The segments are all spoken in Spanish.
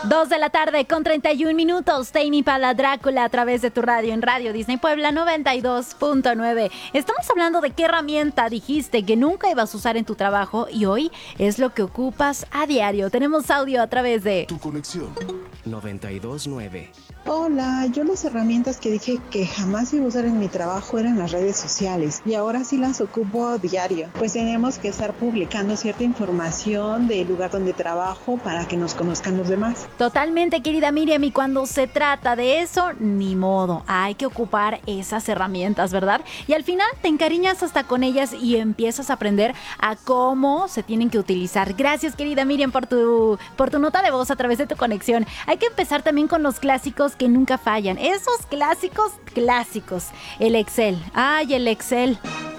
2:31 Tame Impala Drácula a través de tu radio en Radio Disney Puebla 92.9. Estamos hablando de qué herramienta dijiste que nunca ibas a usar en tu trabajo y hoy es lo que ocupas a diario. Tenemos audio a través de Tu conexión 92.9. Hola, yo las herramientas que dije que jamás iba a usar en mi trabajo eran las redes sociales y ahora sí las ocupo a diario. Pues tenemos que estar publicando cierta información del lugar donde trabajo para que nos conozcan los demás. Totalmente, querida Miriam, y cuando se trata de eso, ni modo, hay que ocupar esas herramientas, ¿verdad? Y al final te encariñas hasta con ellas y empiezas a aprender a cómo se tienen que utilizar. Gracias, querida Miriam, por tu nota de voz a través de tu conexión. Hay que empezar también con los clásicos que nunca fallan. Esos clásicos. El Excel. ¡Ay, el Excel!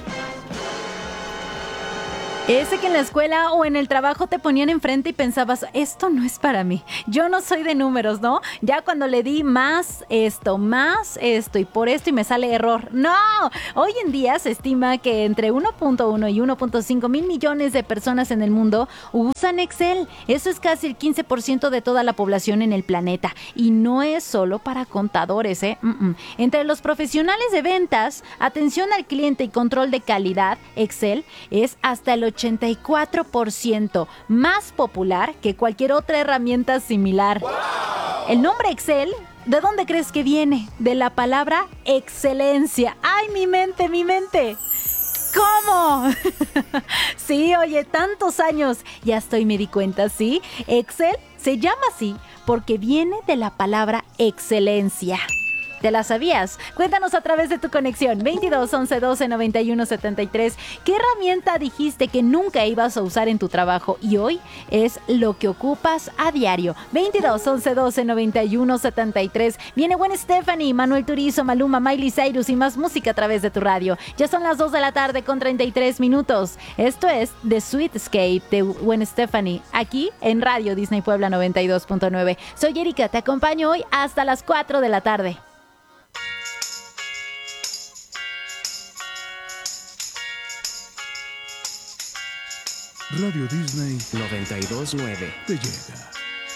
Ese que en la escuela o en el trabajo te ponían enfrente y pensabas, esto no es para mí, yo no soy de números, ¿no? Ya cuando le di más esto y por esto y me sale error. ¡No! Hoy en día se estima que entre 1.1 y 1.5 mil millones de personas en el mundo usan Excel. Eso es casi el 15% de toda la población en el planeta. Y no es solo para contadores, ¿eh? Entre los profesionales de ventas, atención al cliente y control de calidad, Excel es hasta el 84% más popular que cualquier otra herramienta similar. ¡Wow! El nombre Excel, ¿de dónde crees que viene? De la palabra excelencia. ¡Ay, mi mente! ¿Cómo? Sí, oye, tantos años. Ya me di cuenta, ¿sí? Excel se llama así porque viene de la palabra excelencia. ¿Te la sabías? Cuéntanos a través de tu conexión 22 11 12 91 73. ¿Qué herramienta dijiste que nunca ibas a usar en tu trabajo y hoy es lo que ocupas a diario? 22 11 12 91 73. Viene Gwen Stefani, Manuel Turizo, Maluma, Miley Cyrus y más música a través de tu radio. Ya son las 2 de la tarde con 33 minutos. Esto es The Sweet Escape de Gwen Stefani, aquí en Radio Disney Puebla 92.9. Soy Erika, te acompaño hoy hasta las 4 de la tarde. Radio Disney 92.9 te llega.